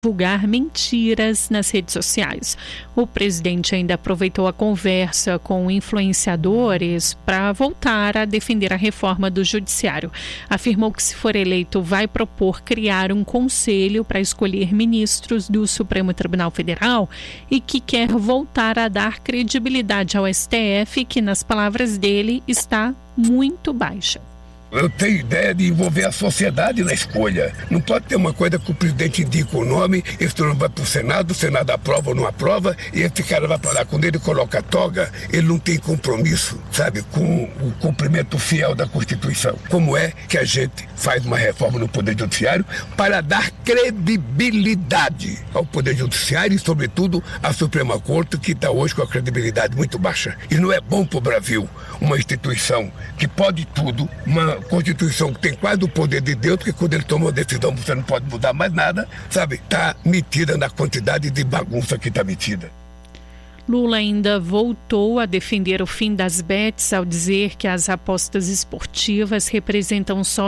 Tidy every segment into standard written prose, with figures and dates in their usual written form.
divulgar mentiras nas redes sociais. O presidente ainda aproveitou a conversa com influenciadores para voltar a defender a reforma do judiciário. Afirmou que, se for eleito, vai propor criar um conselho para escolher ministros do Supremo Tribunal Federal e que quer voltar a dar credibilidade ao STF, que, nas palavras dele, está muito baixa. Eu tenho ideia de envolver a sociedade na escolha. Não pode ter uma coisa que o presidente indica o nome, esse nome vai para o Senado aprova ou não aprova, e esse cara vai para lá. Quando ele coloca a toga, ele não tem compromisso, sabe, com o cumprimento fiel da Constituição. Como é que a gente faz uma reforma no Poder Judiciário para dar credibilidade ao Poder Judiciário e, sobretudo, à Suprema Corte, que está hoje com a credibilidade muito baixa. E não é bom para o Brasil uma instituição que pode tudo, uma Constituição que tem quase o poder de Deus, porque quando ele toma uma decisão você não pode mudar mais nada, sabe? Está metida na quantidade de bagunça que está metida. Lula ainda voltou a defender o fim das bets ao dizer que as apostas esportivas representam só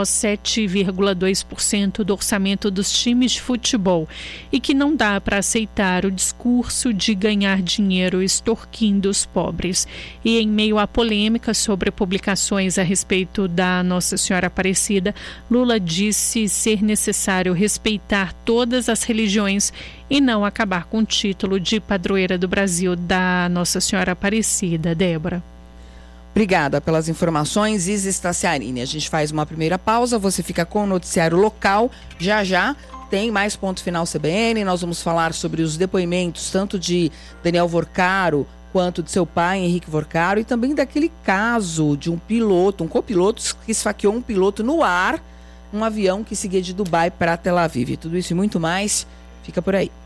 7,2% do orçamento dos times de futebol e que não dá para aceitar o discurso de ganhar dinheiro extorquindo os pobres. E em meio à polêmica sobre publicações a respeito da Nossa Senhora Aparecida, Lula disse ser necessário respeitar todas as religiões e não acabar com o título de padroeira do Brasil da Nossa Senhora Aparecida. Débora. Obrigada pelas informações, Isis Tassiarini. A gente faz uma primeira pausa, você fica com o noticiário local. Já tem mais Ponto Final CBN, nós vamos falar sobre os depoimentos tanto de Daniel Vorcaro quanto de seu pai, Henrique Vorcaro, e também daquele caso de um copiloto que esfaqueou um piloto no ar, um avião que seguia de Dubai para Tel Aviv. Tudo isso e muito mais, fica por aí.